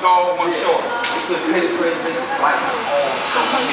tall, one short. He put penny prison like